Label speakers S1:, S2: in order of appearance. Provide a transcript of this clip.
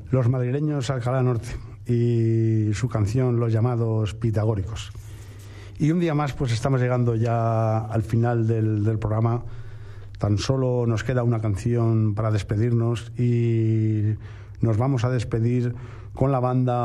S1: los madrileños Alcalá Norte y su canción Los llamados pitagóricos. Y un día más pues estamos llegando ya al final del programa. Tan solo nos queda una canción para despedirnos y nos vamos a despedir con la banda